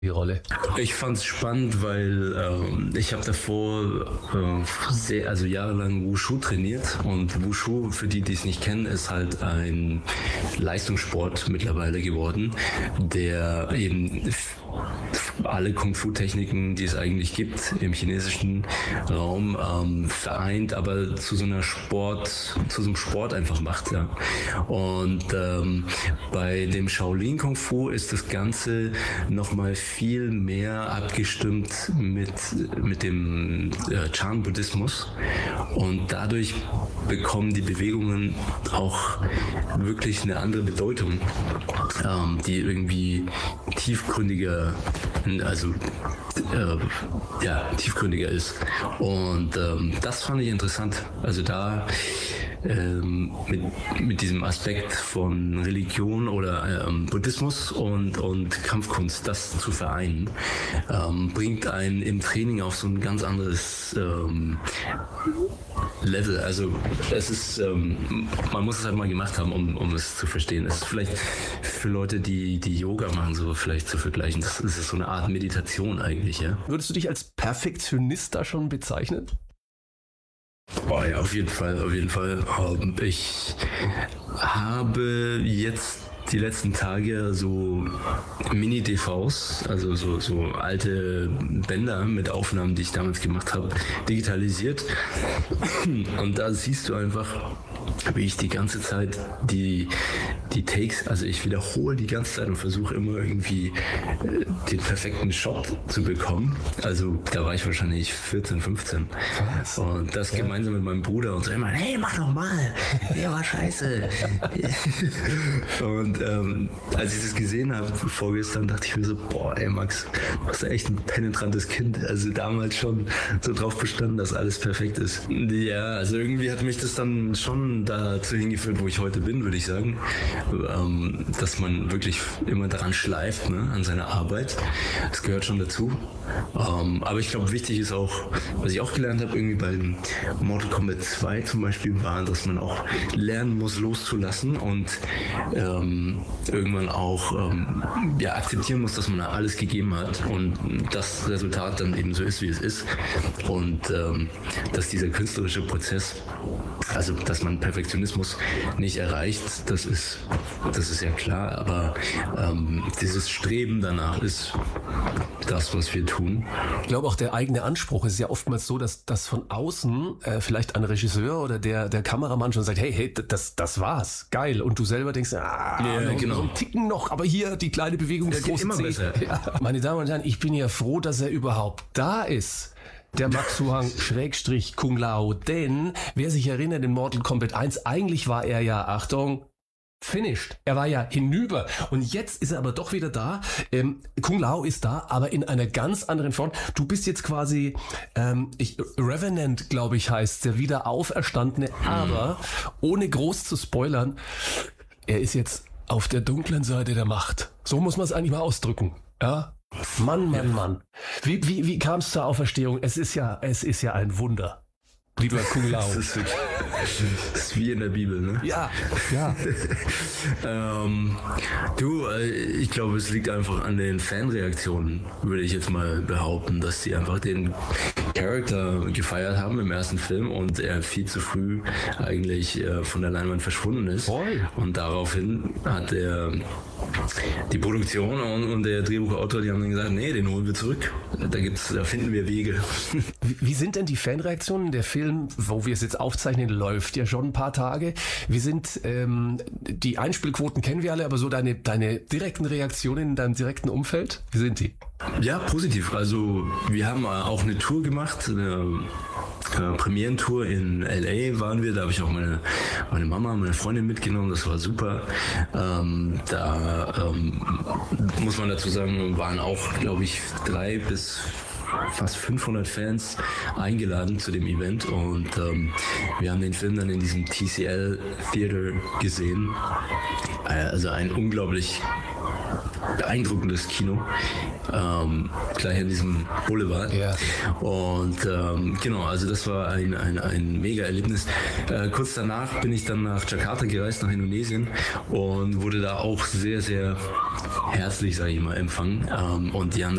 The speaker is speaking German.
die Rolle? Ich fand es spannend, weil ich habe davor jahrelang Wushu trainiert und Wushu, für die es nicht kennen, ist halt ein Leistungssport mittlerweile geworden, der eben alle Kung-Fu-Techniken, die es eigentlich gibt im chinesischen Raum, vereint, aber zu so einem Sport einfach macht. Ja. Und bei dem Shaolin Kung-Fu ist das Ganze nochmal viel mehr abgestimmt mit dem Chan-Buddhismus und dadurch bekommen die Bewegungen auch wirklich eine andere Bedeutung, die irgendwie tiefgründiger ist. Und das fand ich interessant. Also da mit diesem Aspekt von Religion oder Buddhismus und Kampfkunst, das zu vereinen, bringt einen im Training auf so ein ganz anderes Level. Also es ist, man muss es halt mal gemacht haben, um es zu verstehen. Es ist vielleicht für Leute, die Yoga machen, so vielleicht zu vergleichen. Das ist so eine Art Meditation eigentlich, ja. Würdest du dich als Perfektionist da schon bezeichnen? Boah, ja, auf jeden Fall. Ich habe jetzt die letzten Tage so Mini-DVs, also so alte Bänder mit Aufnahmen, die ich damals gemacht habe, digitalisiert. Und da siehst du einfach, wie ich die ganze Zeit die Takes, also ich wiederhole die ganze Zeit und versuche immer irgendwie den perfekten Shot zu bekommen. Also da war ich wahrscheinlich 14, 15. Was? Und das gemeinsam mit meinem Bruder und so immer, hey, mach doch mal, der war scheiße. Und als ich das gesehen habe vorgestern, dachte ich mir so, boah, ey Max, du bist echt ein penetrantes Kind. Also damals schon so drauf bestanden, dass alles perfekt ist. Ja, also irgendwie hat mich das dann schon dazu hingeführt, wo ich heute bin, würde ich sagen. Dass man wirklich immer daran schleift, ne, an seiner Arbeit. Das gehört schon dazu. Aber ich glaube, wichtig ist auch, was ich auch gelernt habe, irgendwie bei Mortal Kombat 2 zum Beispiel, war, dass man auch lernen muss, loszulassen und irgendwann auch akzeptieren muss, dass man alles gegeben hat und das Resultat dann eben so ist, wie es ist. Und dass dieser künstlerische Prozess, also dass man Perfektionismus nicht erreicht, das ist ja klar, aber dieses Streben danach ist das, was wir tun. Ich glaube auch der eigene Anspruch ist ja oftmals so, dass von außen vielleicht ein Regisseur oder der Kameramann schon sagt, hey, das war's, geil. Und du selber denkst, genau. So ein Ticken noch, aber hier die kleine Bewegung, das große C. Ja. Meine Damen und Herren, ich bin ja froh, dass er überhaupt da ist. Der Max Huang / Kung Lao, denn wer sich erinnert in Mortal Kombat 1, eigentlich war er ja, Achtung, finished. Er war ja hinüber und jetzt ist er aber doch wieder da. Kung Lao ist da, aber in einer ganz anderen Form. Du bist jetzt quasi Revenant, glaube ich, heißt der wieder Auferstandene, aber ohne groß zu spoilern, er ist jetzt auf der dunklen Seite der Macht. So muss man es eigentlich mal ausdrücken. Ja? Mann. Wie kam es zur Auferstehung? Es ist ja ein Wunder. Lieber Kung Lao. Das ist wie in der Bibel, ne? Ja. Ich glaube, es liegt einfach an den Fanreaktionen, würde ich jetzt mal behaupten, dass die einfach den Charakter gefeiert haben im ersten Film und er viel zu früh eigentlich von der Leinwand verschwunden ist. Voll. Und daraufhin hat die Produktion und der Drehbuchautor, die haben dann gesagt, nee, den holen wir zurück. Da finden wir Wege. Wie sind denn die Fanreaktionen? Der Film, wo wir es jetzt aufzeichnen, läuft ja schon ein paar Tage. Wie sind die Einspielquoten, kennen wir alle, aber so deine direkten Reaktionen in deinem direkten Umfeld, wie sind die? Ja, positiv. Also wir haben auch eine Tour gemacht, eine Premierentour in L.A. waren wir, da habe ich auch meine Mama, meine Freundin mitgenommen, das war super. Da muss man dazu sagen, waren auch, glaube ich, 300 bis fast 500 Fans eingeladen zu dem Event und wir haben den Film dann in diesem TCL Theater gesehen. Also ein unglaublich beeindruckendes Kino gleich an diesem Boulevard. Ja. Und genau, also das war ein mega Erlebnis. Kurz danach bin ich dann nach Jakarta gereist, nach Indonesien, und wurde da auch sehr, sehr herzlich, sage ich mal, empfangen. Und die haben